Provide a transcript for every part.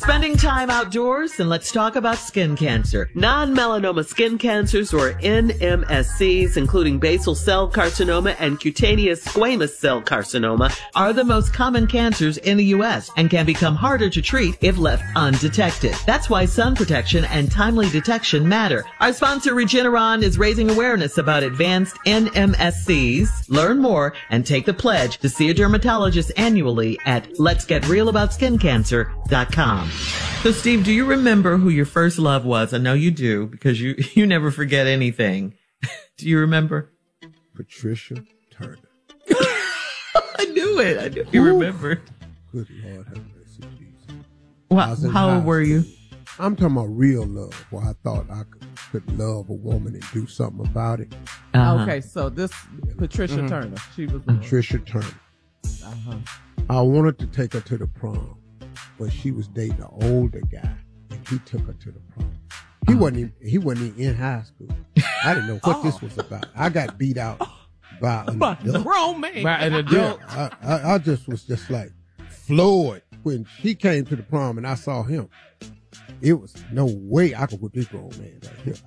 Spending time outdoors? Then let's talk about skin cancer. Non-melanoma skin cancers, or NMSCs, including basal cell carcinoma and cutaneous squamous cell carcinoma, are the most common cancers in the U.S. and can become harder to treat if left undetected. That's why sun protection and timely detection matter. Our sponsor, Regeneron, is raising awareness about advanced NMSCs. Learn more and take the pledge to see a dermatologist annually at letsgetrealaboutSkinCancer.com. So, Steve, do you remember who your first love was? I know you do, because you never forget anything. Do you remember? Patricia Turner. I knew it. I knew you remembered. Good Lord have mercy, Jesus. Well, how old were you? I'm talking about real love, where I thought I could love a woman and do something about it. Uh-huh. Okay, so this Patricia Turner. She was Patricia Turner. Uh-huh. I wanted to take her to the prom, but she was dating an older guy, and he took her to the prom. He wasn't even in high school. I didn't know what this was about. I got beat out by an adult. Grown man. By an adult. Yeah, I just was just like floored when she came to the prom and I saw him. It was no way I could whip this grown man right here.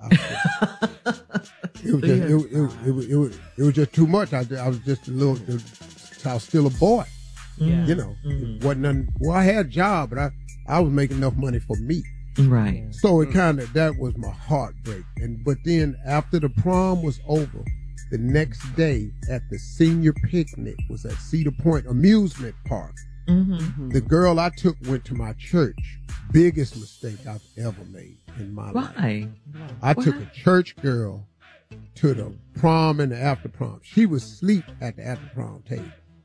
It was just too much. I was just a little. I was still a boy. Yeah. You know, it wasn't nothing. Well, I had a job, but I was making enough money for me. Right. So it that was my heartbreak. But then after the prom was over, the next day at the senior picnic was at Cedar Point Amusement Park. Mm-hmm. The girl I took went to my church. Biggest mistake I've ever made in my life. Why? I took a church girl to the prom and the after prom. She was asleep at the after prom table.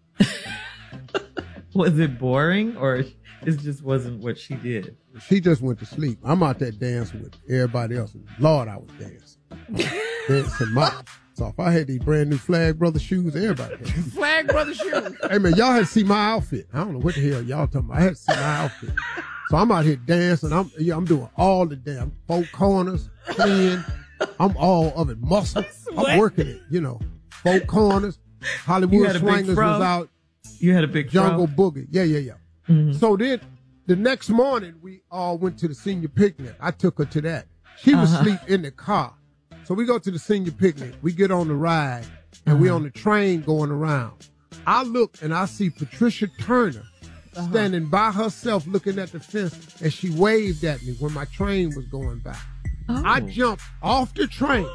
Was it boring, or it just wasn't what she did? She just went to sleep. I'm out there dancing with everybody else. And Lord, I was dancing. Dancing my so if I had these brand new Flag Brother shoes, everybody had. Flag Brother shoes. Hey man, y'all had to see my outfit. I don't know what the hell y'all talking about. I had to see my outfit. So I'm out here dancing. I'm doing all the damn 4 corners, clean. I'm all of it, muscle. I'm working it, 4 corners. Hollywood Swingers was out. You had a big Jungle fro? Boogie. Yeah. Mm-hmm. So then the next morning we all went to the senior picnic. I took her to that. She was asleep in the car. So we go to the senior picnic. We get on the ride and we on the train going around. I look and I see Patricia Turner standing by herself looking at the fence, and she waved at me when my train was going by. Oh. I jumped off the train,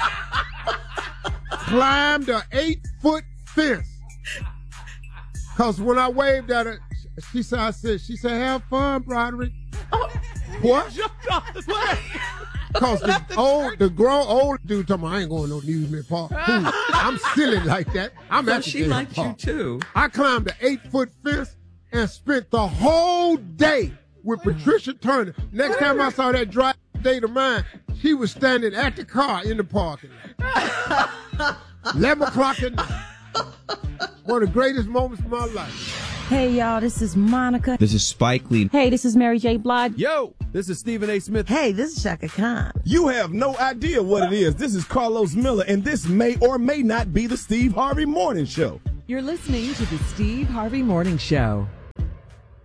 climbed a 8-foot fence. Cause when I waved at her, she said, have fun, Broderick. What? Cause the grown old dude told me, I ain't going to no amusement park. I'm silly like that. I'm So at the she damn liked park. you too. I climbed the 8-foot fence and spent the whole day with Patricia Turner. Next time I saw that drive date of mine, she was standing at the car in the parking lot. 11 o'clock at night. One of the greatest moments of my life. Hey, y'all, this is Monica. This is Spike Lee. Hey, this is Mary J. Blige. Yo, this is Stephen A. Smith. Hey, this is Shaka Khan. You have no idea what it is. This is Carlos Miller, and this may or may not be the Steve Harvey Morning Show. You're listening to the Steve Harvey Morning Show.